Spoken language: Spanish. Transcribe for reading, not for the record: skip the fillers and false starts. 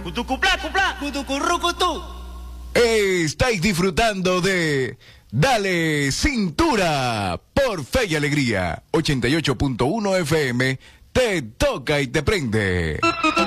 Cutucuplá, cuplá, cutucurrucutú. Estáis disfrutando de Dale Cintura por Fe y Alegría. 88.1 FM. Te toca y te prende.